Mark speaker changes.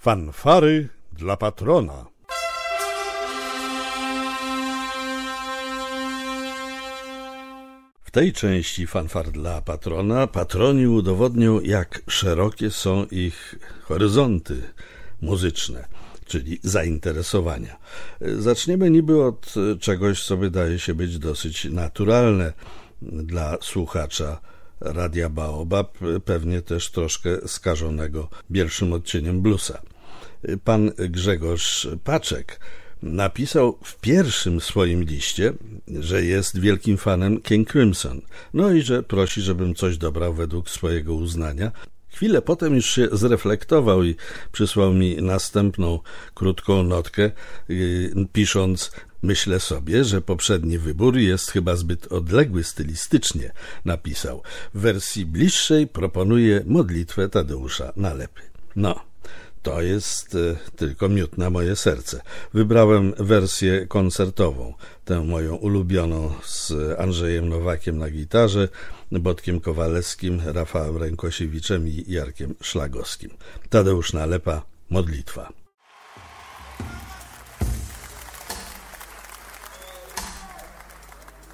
Speaker 1: Fanfary dla patrona. W tej części fanfar dla patrona patroni udowodnią, jak szerokie są ich horyzonty muzyczne, czyli zainteresowania. Zaczniemy niby od czegoś, co wydaje się być dosyć naturalne dla słuchacza Radia Baobab, pewnie też troszkę skażonego bielszym odcieniem bluesa. Pan Grzegorz Paczek napisał w pierwszym swoim liście, że jest wielkim fanem King Crimson, no i że prosi, żebym coś dobrał według swojego uznania. Chwilę potem już się zreflektował i przysłał mi następną krótką notkę, pisząc: myślę sobie, że poprzedni wybór jest chyba zbyt odległy stylistycznie. Napisał: w wersji bliższej proponuję modlitwę Tadeusza Nalepy. No, to jest tylko miód na moje serce. Wybrałem wersję koncertową, tę moją ulubioną, z Andrzejem Nowakiem na gitarze, Bodkiem Kowalewskim, Rafałem Rękosiewiczem i Jarkiem Szlagowskim. Tadeusz Nalepa, modlitwa.